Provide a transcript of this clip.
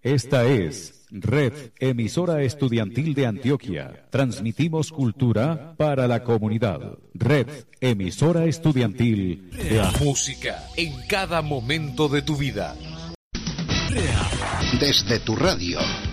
Esta es Red Emisora Estudiantil de Antioquia. Transmitimos cultura para la comunidad. Red Emisora Estudiantil de La música en cada momento de tu vida. Desde tu radio